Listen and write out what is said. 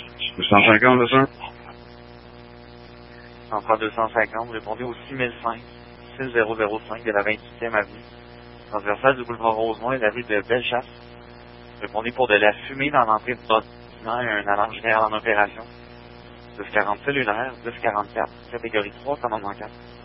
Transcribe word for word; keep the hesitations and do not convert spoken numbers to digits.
deux cent cinquante, c'est ça? Central deux cent cinquante, répondez au six mille cinq, six zéro zéro cinq de la vingt-huitième avenue, transversale du boulevard Rosemont et de la rue de Bellechasse. Répondez pour de la fumée dans l'entrée du bâtiment et un alarme générale en opération. dix quarante cellulaire, dix quarante-quatre, catégorie trois, commandement quatre.